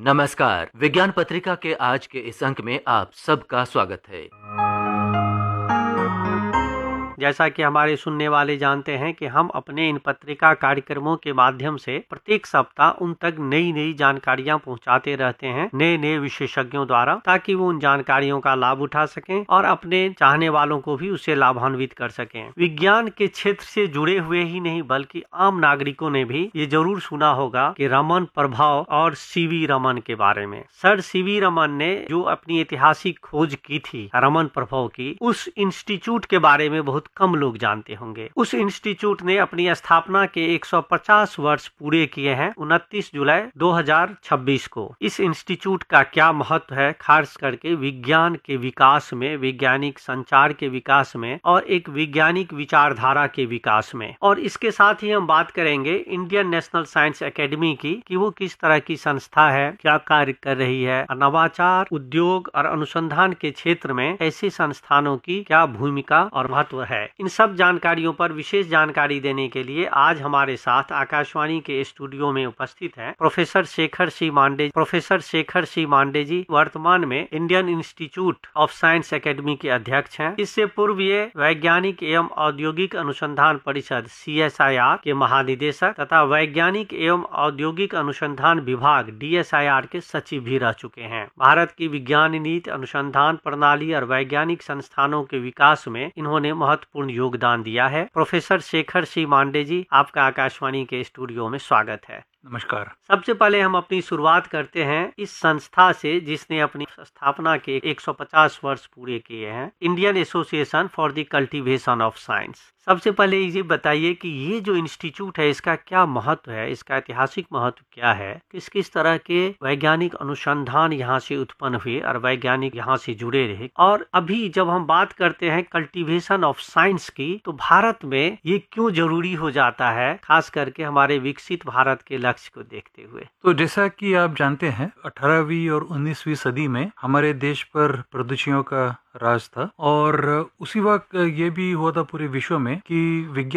नमस्कार। विज्ञान पत्रिका के आज के इस अंक में आप सबका स्वागत है। जैसा कि हमारे सुनने वाले जानते हैं कि हम अपने इन पत्रिका कार्यक्रमों के माध्यम से प्रत्येक सप्ताह उन तक नई नई जानकारियां पहुंचाते रहते हैं नए नए विशेषज्ञों द्वारा, ताकि वो उन जानकारियों का लाभ उठा सकें और अपने चाहने वालों को भी उससे लाभान्वित कर सकें। विज्ञान के क्षेत्र से जुड़े हुए ही नहीं बल्कि आम नागरिकों ने भी ये जरूर सुना होगा कि रमन प्रभाव और सीवी रमन के बारे में। सर सीवी रमन ने जो अपनी ऐतिहासिक खोज की थी रमन प्रभाव की, उस इंस्टीट्यूट के बारे में बहुत कम लोग जानते होंगे। उस इंस्टीट्यूट ने अपनी स्थापना के 150 वर्ष पूरे किए हैं 29 जुलाई 2026 को। इस इंस्टीट्यूट का क्या महत्व है, खास करके विज्ञान के विकास में, वैज्ञानिक संचार के विकास में और एक वैज्ञानिक विचारधारा के विकास में। और इसके साथ ही हम बात करेंगे इंडियन नेशनल साइंस एकेडमी की, कि वो किस तरह की संस्था है, क्या कार्य कर रही है, नवाचार, उद्योग और अनुसंधान के क्षेत्र में ऐसे संस्थानों की क्या भूमिका और महत्व है। इन सब जानकारियों पर विशेष जानकारी देने के लिए आज हमारे साथ आकाशवाणी के स्टूडियो में उपस्थित हैं प्रोफेसर शेखर सी मांडे। प्रोफेसर शेखर सी मांडे जी वर्तमान में Indian institute of science academy के अध्यक्ष हैं। इससे पूर्व ये वैज्ञानिक एवं औद्योगिक अनुसंधान परिषद CSIR के महानिदेशक तथा वैज्ञानिक एवं औद्योगिक अनुसंधान विभाग DSIR के सचिव भी रह चुके हैं। भारत की विज्ञान नीति, अनुसंधान प्रणाली और वैज्ञानिक संस्थानों के विकास में इन्होंने महत्वपूर्ण योगदान दिया है। प्रोफेसर शेखर सी मांडे जी, आपका आकाशवाणी के स्टूडियो में स्वागत है। नमस्कार। सबसे पहले हम अपनी शुरुआत करते हैं इस संस्था से जिसने अपनी स्थापना के 150 वर्ष पूरे किए हैं, Indian association for the cultivation of science. सबसे पहले ये बताइए कि ये जो इंस्टीट्यूट है इसका क्या महत्व है, इसका ऐतिहासिक महत्व क्या है, किस किस तरह के वैज्ञानिक अनुसंधान यहाँ से उत्पन्न हुए और वैज्ञानिक यहाँ से जुड़े रहे। और अभी जब हम बात करते हैं कल्टीवेशन ऑफ साइंस की, तो भारत में ये क्यों जरूरी हो जाता है, खास करके हमारे विकसित भारत के लक्ष्य को देखते हुए। तो जैसा कि आप जानते हैं 18वीं और 19वीं सदी में हमारे देश पर प्रदूषणों का राज था और उसी वक्त ये भी हुआ था पूरे विश्व में कि विज्ञान